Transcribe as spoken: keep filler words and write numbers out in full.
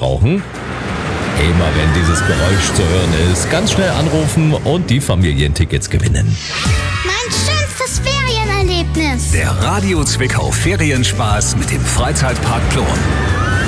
brauchen? Immer wenn dieses Geräusch zu hören ist, ganz schnell anrufen und die Familientickets gewinnen. Mein schönstes Ferienerlebnis. Der Radio Zwickau Ferienspaß mit dem Freizeitpark Plon.